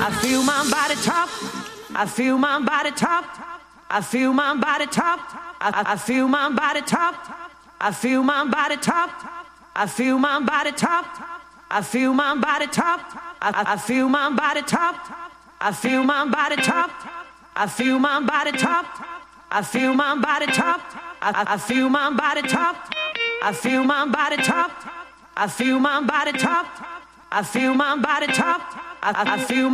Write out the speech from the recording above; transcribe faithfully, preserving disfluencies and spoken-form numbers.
I feel my body talk. I feel my body talk. I feel my body talk. I, I feel my body talk. I feel my body talk. I feel my body talk. I feel my body talk. I, I feel my body talk. I feel my body talk. I feel my body talk. I feel my body talk. I, I feel my body talk. I feel my body talk. I feel my body talk. I feel my body talk. I, I feel